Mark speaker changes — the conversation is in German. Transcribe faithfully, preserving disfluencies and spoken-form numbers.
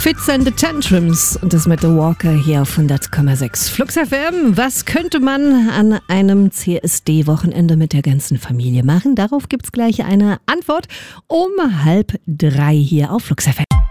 Speaker 1: Fits and the Tantrums und das mit The Walker hier auf hundert Komma sechs. Flux F M, was könnte man an einem C S D-Wochenende mit der ganzen Familie machen? Darauf gibt's gleich eine Antwort um halb drei hier auf Flux F M.